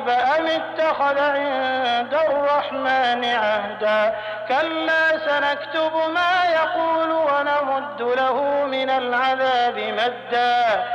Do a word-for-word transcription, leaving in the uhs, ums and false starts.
الكتاب أم اتخذ عند الرحمن عهدا كلا سنكتب ما يقول ونمد له من العذاب مدا